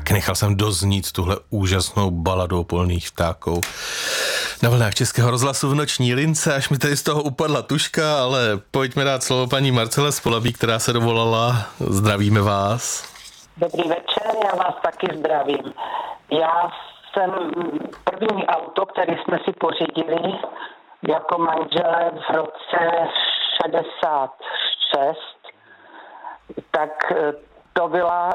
Nechal jsem doznít tuhle úžasnou baladu o polných vtáků na vlnách Českého rozhlasu v noční lince, až mi tady z toho upadla tuška, ale pojďme dát slovo paní Marcele z Polabí, která se dovolala. Zdravíme vás. Dobrý večer, já vás taky zdravím. Já jsem první auto, které jsme si pořídili jako manželé v roce 66, tak to byla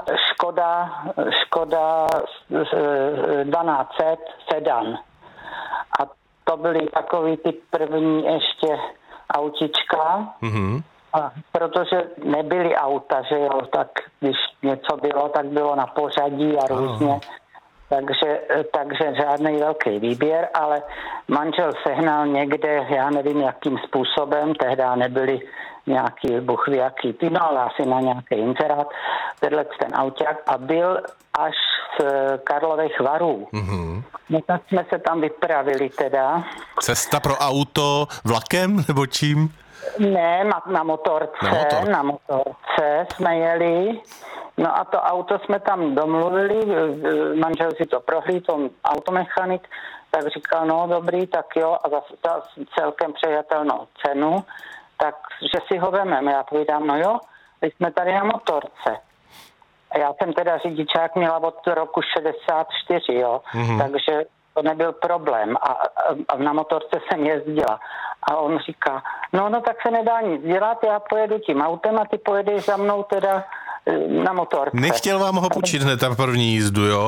Škoda 1200 sedan. A to byly takový ty první ještě autička. Mm-hmm. A protože nebyly auta, že jo, tak když něco bylo, tak bylo na pořadí a různě. Takže žádný velký výběr, ale manžel sehnal někde, já nevím jakým způsobem, tehdy nebyly nějaký buchví no ale asi na nějaký inzerát, tenhle ten auták a byl až z Karlových Varů. Mm-hmm. No tak jsme se tam vypravili teda. Cesta pro auto vlakem nebo čím? Ne, na motorce. Na motorce jsme jeli. No a to auto jsme tam domluvili, manžel si to prohlídl, on automechanik, tak říkal, no dobrý, tak jo, a za celkem přejatelnou cenu, takže si ho vememe. Já povídám, no jo, teď jsme tady na motorce. A já jsem teda řidičák měla od roku 64, jo, takže to nebyl problém a na motorce jsem jezdila. A on říká, no tak se nedá nic dělat, já pojedu tím autem a ty pojedeš za mnou teda na motorce. Nechtěl vám ho půjčit hned na první jízdu, jo?